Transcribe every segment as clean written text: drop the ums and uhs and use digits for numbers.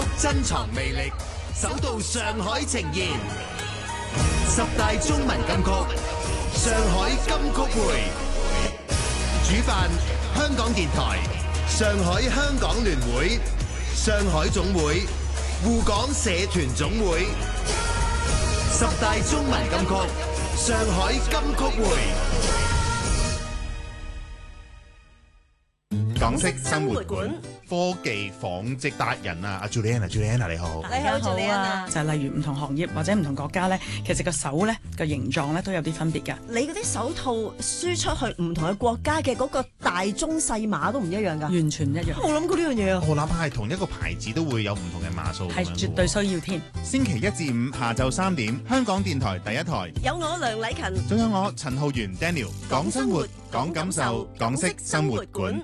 珍藏魅力，首度上海呈現10大中文金曲，上海金曲會，主辦香港電台、上海香港聯會、上海總會、滬港社團總會。10大中文金曲，上海金曲會。 港式生活館科技紡織達人啊，阿 Juliana 你好。 你好 Juliana。 就係例如唔同行業或者唔同國家咧，其實個手咧個形狀咧都有啲分別㗎。 你嗰啲手套輸出去唔同嘅國家嘅嗰個大中細碼都唔一樣㗎， 完全唔一樣。 我諗過呢樣嘢啊！ 我諗係同一個牌子都會有唔同嘅碼數， 係絕對需要添。 星期一至五下晝3點，香港電台第一台有我梁禮勤， 仲有我陳浩源 Daniel， 講生活，講感受，港式生活館。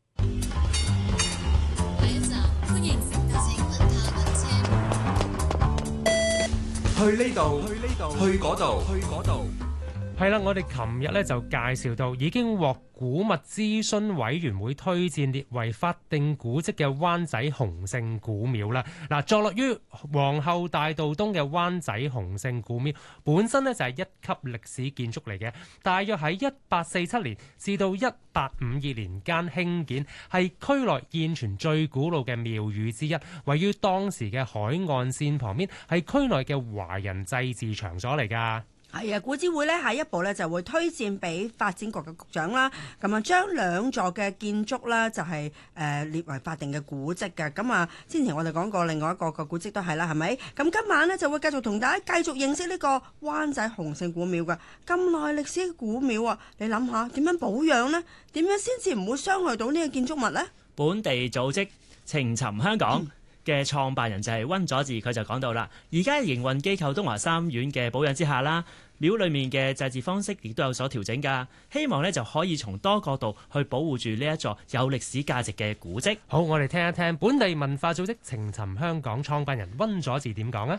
去呢度，去嗰度。 係啦，我哋琴日咧就介紹到已經獲古物諮詢委員會推薦列為法定古蹟嘅灣仔洪聖古廟啦。嗱，坐落於皇后大道東嘅灣仔洪聖古廟，本身呢就係一級歷史建築嚟嘅，大約喺1847年至到1852年間興建，係區內現存最古老嘅廟宇之一，位於當時嘅海岸線旁邊，係區內嘅華人祭祀場所嚟㗎。 係啊，古諮會咧下一步咧就會推薦俾發展局嘅局長啦，咁啊將兩座嘅建築啦就係列為法定嘅古蹟嘅。咁啊，之前我哋講過另外一個嘅古蹟都係啦，係咪？咁今晚咧就會繼續同大家繼續認識呢個灣仔洪聖古廟嘅。咁耐歷史嘅古廟啊，你諗下點樣保養呢？點樣先至唔會傷害到呢個建築物呢？ 本地組織情尋香港嘅創辦人就係溫佐治，佢就講到啦，而家營運機構東華三院嘅保養之下啦，廟裏面嘅祭祀方式亦都有所調整㗎，希望呢就可以從多角度去保護住呢一座有歷史價值嘅古蹟。 好，我哋聽一聽本地文化組織情尋香港創辦人溫佐治點講啊！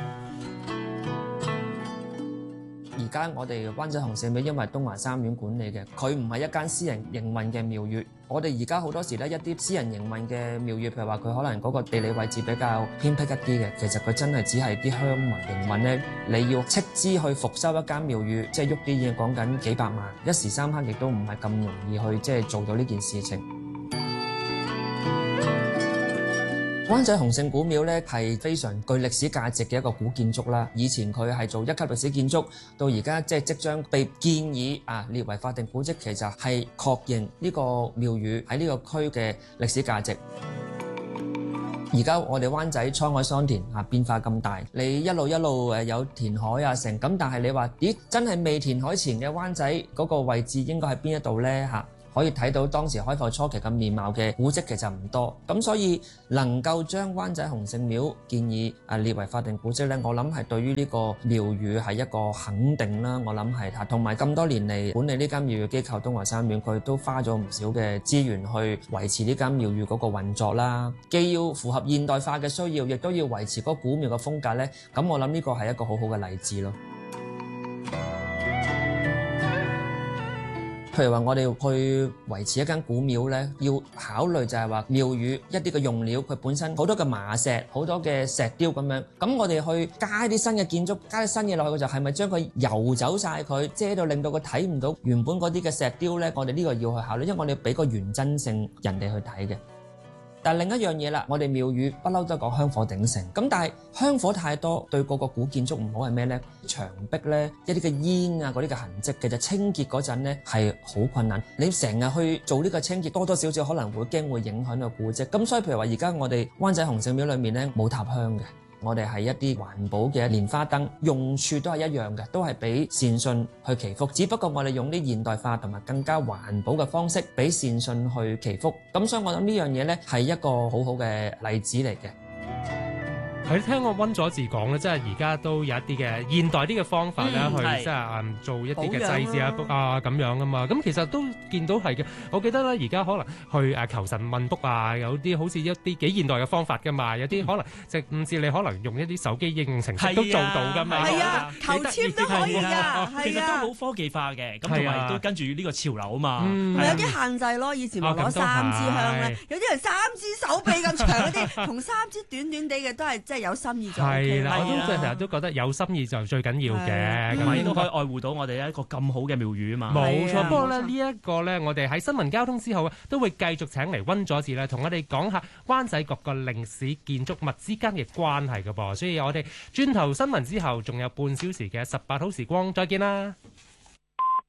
而家我哋灣仔洪聖廟因為東華三院管理嘅，佢唔係一間私人營運嘅廟宇。我哋而家好多時咧，一啲私人營運嘅廟宇，譬如話佢可能嗰個地理位置比較偏僻一啲嘅，其實佢真係只係啲鄉民營運咧。你要斥資去復修一間廟宇，即係喐啲嘢講緊幾百萬，一時三刻亦都唔係咁容易去即係做到呢件事情。灣仔洪聖古廟咧係非常具歷史價值嘅一個古建築啦。以前佢係做一級歷史建築，到而家即將被建議列為法定古蹟，其實係確認呢個廟宇喺呢個區嘅歷史價值。而家我哋灣仔滄海桑田變化咁大，你一路有填海啊成咁，但係你話咦真係未填海前嘅灣仔嗰個位置應該喺邊一度呢？可以睇到當時開埠初期嘅面貌嘅古蹟其實唔多，咁所以能夠將灣仔洪聖廟建議列為法定古蹟呢，我諗係對於呢個廟宇係一個肯定啦。我諗係同埋咁多年嚟管理呢間廟宇機構東華三院，佢都花咗唔少嘅資源去維持呢間廟宇嗰個運作啦。既要符合現代化嘅需要，亦都要維持嗰古廟嘅風格呢。咁我諗呢個係一個好好嘅例子咯。譬如話我哋去維持一間古廟咧，要考慮就係話廟宇一啲嘅用料，佢本身好多嘅麻石、好多嘅石雕咁樣。咁我哋去加啲新嘅建築、加啲新嘢落去，就係咪將佢游走晒佢，遮到令到佢睇唔到原本嗰啲嘅石雕咧？我哋呢個要去考慮，因為我哋要俾個原真性人哋去睇嘅。但另一樣嘢啦，我哋廟宇不嬲都講香火鼎盛，咁但係香火太多對嗰個古建築唔好係咩呢？牆壁呢，一啲嘅煙啊嗰啲嘅痕跡，其實清潔嗰陣呢係好困難。你成日去做呢個清潔，多多少少可能會驚會影響個古蹟。咁所以譬如話而家我哋灣仔洪聖廟裏面呢冇塔香嘅。我哋係一啲環保嘅蓮花燈，用處都係一樣嘅，都係俾善信去祈福。只不過我哋用啲現代化同埋更加環保嘅方式，俾善信去祈福。咁所以我諗呢樣嘢呢係一個好好嘅例子嚟嘅。 係聽我溫佐治講咧，即係而家都有一啲嘅現代啲嘅方法咧，去係即係做一啲嘅保養祭祀咁樣噶嘛。咁其實都見到係嘅。我記得咧，而家可能去求神問卜啊，有啲好似一啲幾現代嘅方法噶嘛。有啲可能甚至你可能用一啲手機應用程式都做到噶嘛。 係啊，求籤都可以㗎， 其實係啊。 都好科技化嘅，咁同埋都跟住呢個潮流啊嘛。 咪有啲限制咯，以前話攞3支香咧，有啲人3支手臂咁長嗰啲，同3支短短地嘅都係即係有心意就 OK 啦。 係啦，我都成日都覺得有心意就最緊要嘅， 同埋都可以愛護到我哋一個咁好嘅廟宇啊嘛。 冇錯，不過咧冇錯呢一個咧，我哋喺新聞交通之後都會繼續請嚟溫佐治咧，同我哋講下灣仔各個歷史建築物之間嘅關係㗎噃。所以我哋轉頭新聞之後，仲有半小時嘅18好時光，再見啦。